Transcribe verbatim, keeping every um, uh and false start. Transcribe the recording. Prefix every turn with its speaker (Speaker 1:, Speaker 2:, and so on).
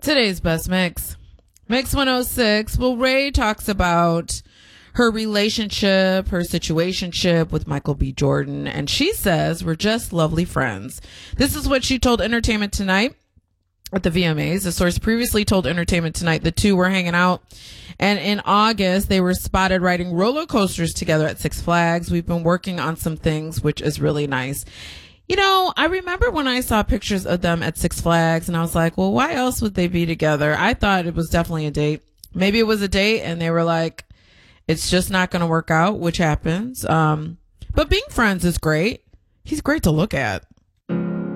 Speaker 1: Today's best mix. Mix one oh six. Well, Ray talks about her relationship, her situationship with Michael B. Jordan, and she says we're just lovely friends. This is what she told Entertainment Tonight at the V M As. The source previously told Entertainment Tonight the two were hanging out, and in August they were spotted riding roller coasters together at Six Flags. We've been working on some things, which is really nice. You know, I remember when I saw pictures of them at Six Flags and I was like, well, why else would they be together? I thought it was definitely a date. Maybe it was a date and they were like, it's just not going to work out, which happens. Um, but being friends is great. He's great to look at.